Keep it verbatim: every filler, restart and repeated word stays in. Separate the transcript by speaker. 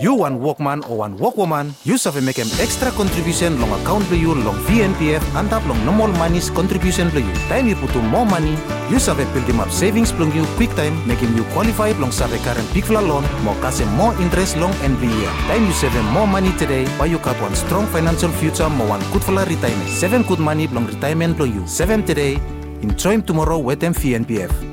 Speaker 1: You one workman or one workwoman, you have make an extra contribution long account for you long V N P F and tap long normal money's contribution for you. Time you put more money, you have build them up savings long you quick time, making you qualified long save current big loan, more cash more interest long every year. Time you save more money today, why you got one strong financial future, more one good for retirement. Seven good money long retirement for you. Seven today, enjoy tomorrow with them V N P F.